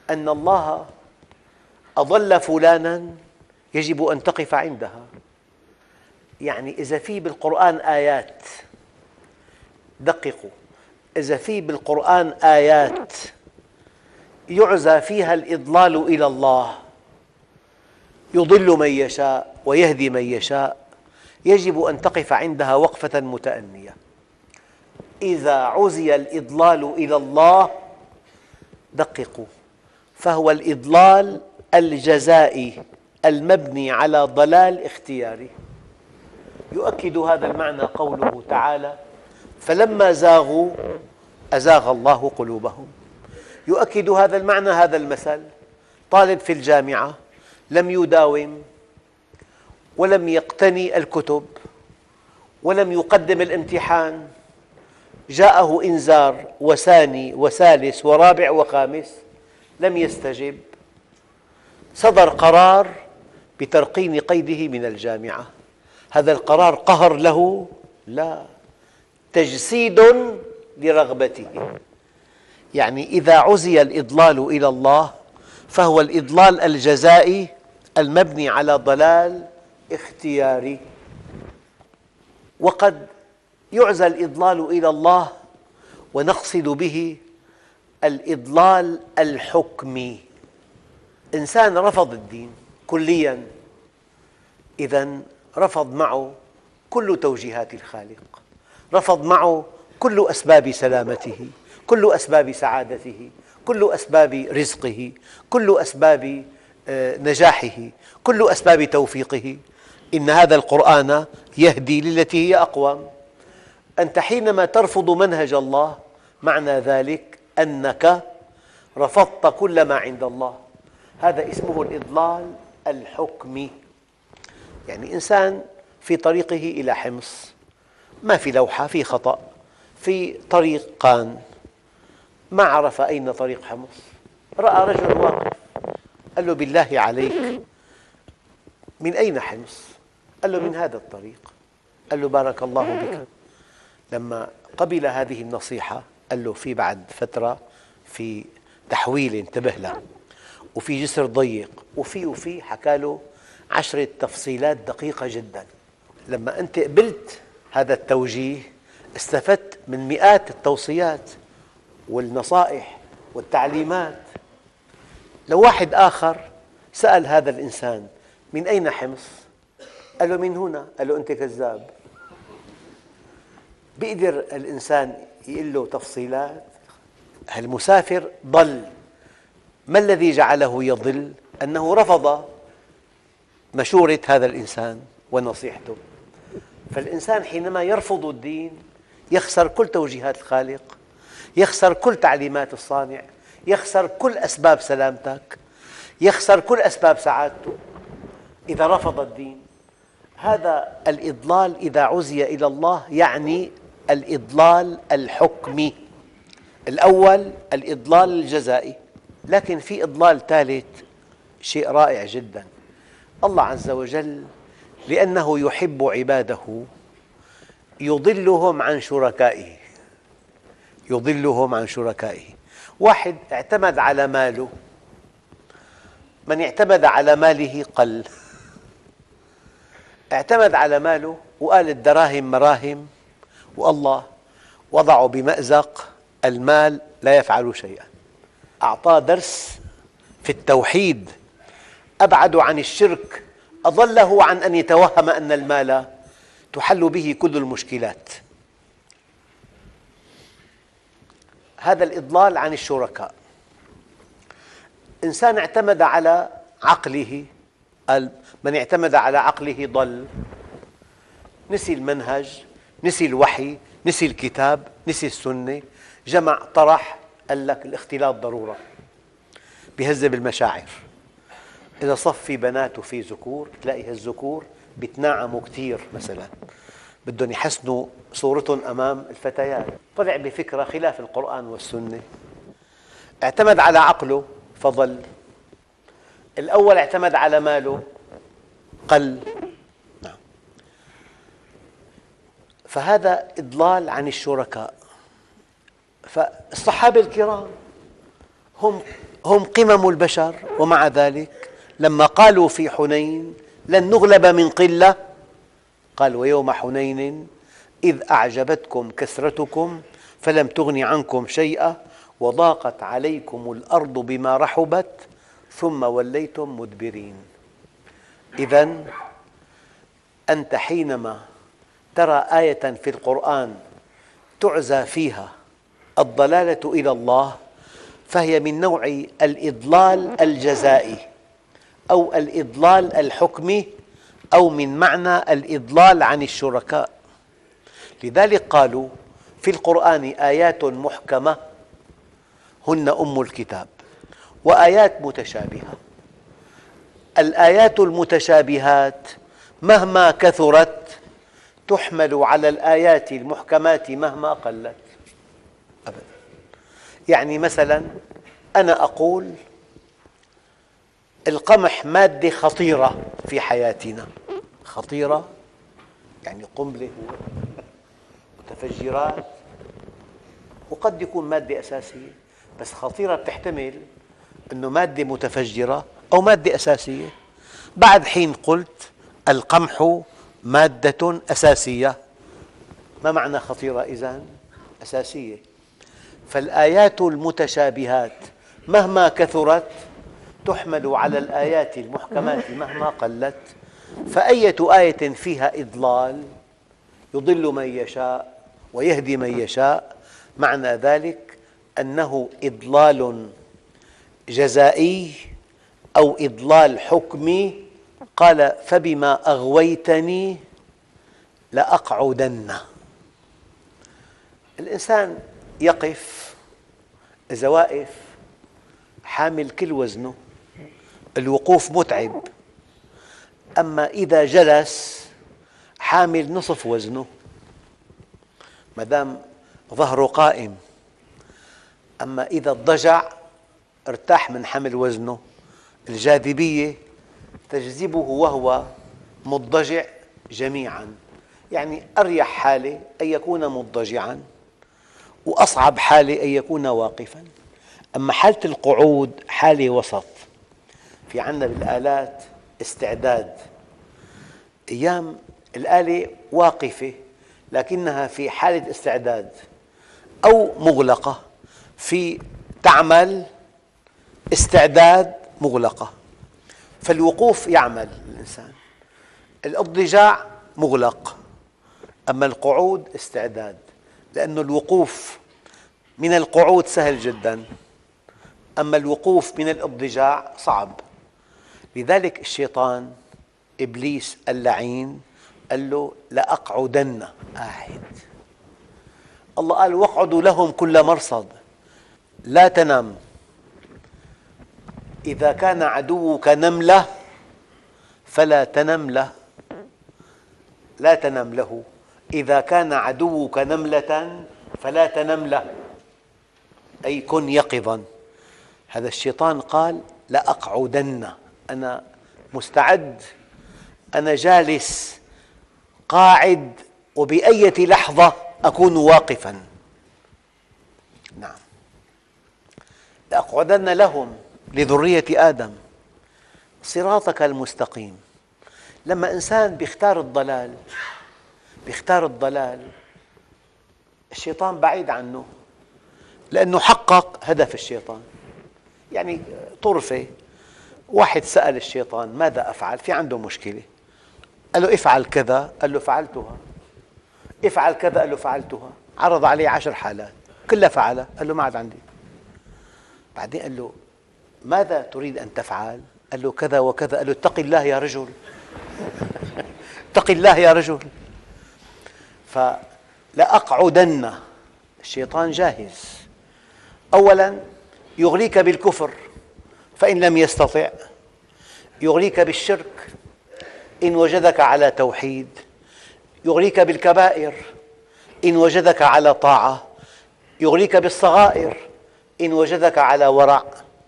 أن الله أضل فلانا يجب أن تقف عندها. يعني إذا في بالقرآن آيات، دققوا، إذا في بالقرآن آيات يعزى فيها الإضلال إلى الله، يضل من يشاء ويهدي من يشاء، يجب أن تقف عندها وقفة متأنية. إذا عزي الإضلال إلى الله، دققوا، فهو الإضلال الجزائي المبني على ضلال اختياري. يؤكد هذا المعنى قوله تعالى: فلما زاغوا أزاغ الله قلوبهم. يؤكد هذا المعنى هذا المثل: طالب في الجامعة لم يداوم ولم يقتني الكتب ولم يقدم الامتحان، جاءه إنذار وثاني وثالث ورابع وخامس، لم يستجب، صدر قرار بترقين قيده من الجامعة. هذا القرار قهر له؟ لا، تجسيد لرغبته. يعني إذا عزي الإضلال إلى الله فهو الإضلال الجزائي المبني على ضلال اختياري. وقد يعزى الإضلال إلى الله ونقصد به الإضلال الحكمي. إنسان رفض الدين كلياً، إذن رفض معه كل توجيهات الخالق، رفض معه كل أسباب سلامته، كل أسباب سعادته، كل أسباب رزقه، كل أسباب نجاحه، كل أسباب توفيقه. إن هذا القرآن يهدي للتي هي أقوم. أنت حينما ترفض منهج الله معنى ذلك أنك رفضت كل ما عند الله. هذا اسمه الإضلال الحكمي. يعني إنسان في طريقه إلى حمص، ما في لوحة، في خطأ، في طريق قان، ما عرف أين طريق حمص، رأى رجل واقف قال له: بالله عليك من أين حمص؟ قال له: من هذا الطريق. قال له: بارك الله بك. لما قبل هذه النصيحة قال له: في بعد فترة في تحويل انتبه له، وفي جسر ضيق، وفي حكى له 10 تفصيلات دقيقة جدا. لما أنت قبلت هذا التوجيه استفدت من مئات التوصيات والنصائح والتعليمات. لو واحد آخر سأل هذا الإنسان: من أين حمص؟ قال له: من هنا. قال له: أنت كذاب. بيقدر الإنسان يقول له تفصيلات؟ المسافر ضل. ما الذي جعله يضل؟ أنه رفض مشورة هذا الإنسان ونصيحته. فالإنسان حينما يرفض الدين يخسر كل توجيهات الخالق، يخسر كل تعليمات الصانع، يخسر كل أسباب سلامتك، يخسر كل أسباب سعادته إذا رفض الدين. هذا الإضلال إذا عزي إلى الله يعني الإضلال الحكمي. الأول الإضلال الجزائي، لكن في إضلال ثالث شيء رائع جدا. الله عز وجل لأنه يحب عباده يضلهم عن شركائه، يضلهم عن شركائه. واحد اعتمد على ماله، من اعتمد على ماله قل. اعتمد على ماله وقال الدراهم مراهم، والله وضعه بمأزق المال لا يفعل شيئا. أعطاه درس في التوحيد أبعد عن الشرك، أضله عن أن يتوهم أن المال تحل به كل المشكلات. هذا الإضلال عن الشركاء. إنسان اعتمد على عقله، قال من اعتمد على عقله ضل، نسي المنهج، نسي الوحي، نسي الكتاب، نسي السنة، جمع طرح، قال لك الاختلاط ضرورة، بيهذب المشاعر. إذا صف في بنات وفي ذكور تلاقي الذكور بيتناعموا كثير، مثلا بدهم يحسنوا صورتهم أمام الفتيات، طلع بفكرة خلاف القرآن والسنة. اعتمد على عقله فضل. الأول اعتمد على ماله قل. فهذا إضلال عن الشركاء. فالصحابة الكرام هم قمم البشر، ومع ذلك لما قالوا في حنين لن نغلب من قلة، قال ويوم حنين إذ أعجبتكم كثرتكم فلم تغن عنكم شيئا وضاقت عليكم الأرض بما رحبت ثم وليتم مدبرين. إذن أنت حينما ترى آية في القرآن تعزى فيها الضلالة إلى الله، فهي من نوع الإضلال الجزائي أو الإضلال الحكمي، أو من معنى الإضلال عن الشركاء. لذلك قالوا في القرآن آيات محكمة هن أم الكتاب، وآيات متشابهة. الآيات المتشابهات مهما كثرت تحمل على الآيات المحكمات مهما قلت أبداً. يعني مثلاً أنا أقول القمح مادة خطيرة في حياتنا، خطيرة يعني قنبلة متفجرات، وقد يكون مادة أساسية، بس خطيرة بتحتمل أنه مادة متفجرة أو مادة أساسية. بعد حين قلت القمح مادة أساسية، ما معنى خطيرة إذن؟ أساسية. فالآيات المتشابهات مهما كثرت تحمل على الآيات المحكمات مهما قلت، فأية آية فيها إضلال يضل من يشاء ويهدي من يشاء، معنى ذلك أنه إضلال جزائي أو إضلال حكمي. قال فبما أغويتني لأقعدن. الإنسان يقف، إذا واقف حامل كل وزنه الوقوف متعب، أما إذا جلس حامل نصف وزنه ما دام ظهره قائم. أما إذا اضطجع ارتاح من حمل وزنه، الجاذبية تجذبه وهو مضطجع جميعاً. يعني أريح حالة أن يكون مضطجعاً، وأصعب حالة أن يكون واقفاً. أما حالة القعود حالة وسط. في عندنا بالآلات استعداد، أيام الآلة واقفة لكنها في حالة استعداد أو مغلقة، في تعمل استعداد مغلقة. فالوقوف يعمل الإنسان، الاضطجاع مغلق، أما القعود استعداد، لأن الوقوف من القعود سهل جداً، أما الوقوف من الاضطجاع صعب. لذلك الشيطان إبليس اللعين قال له لأقعدن، قاعد. الله قال واقعدوا لهم كل مرصد، لا تنم. إذا كان عدوك نملة فلا تنم له، لا تنم له. إذا كان عدوك نملة فلا تنم له، أي كن يقظاً. هذا الشيطان قال لأقعدن، أنا مستعد، أنا جالس قاعد، وبأية لحظة أكون واقفاً. نعم، لأقعدن لهم لذرية آدم صراطك المستقيم. لما إنسان بيختار الضلال الشيطان بعيد عنه، لأنه حقق هدف الشيطان. يعني طرفة، واحد سأل الشيطان ماذا أفعل؟ في عنده مشكلة، قال له افعل كذا، قال له فعلتها. افعل كذا، قال له فعلتها. عرض عليه 10 حالات كلها فعلها، قال له ما عاد عندي. بعدين قال له ماذا تريد أن تفعل؟ قال له كذا وكذا. قال له اتق الله يا رجل، اتق الله يا رجل. فلأقعدن، الشيطان جاهز. أولاً يغريك بالكفر فإن لم يستطع، يغريك بالشرك إن وجدك على توحيد، يغريك بالكبائر إن وجدك على طاعة، يغريك بالصغائر إن وجدك على ورع،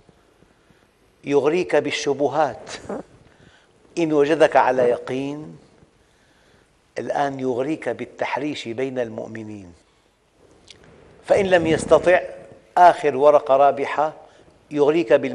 يغريك بالشبهات إن وجدك على يقين. الآن يغريك بالتحريش بين المؤمنين، فإن لم يستطع آخر ورقة رابحة يغريك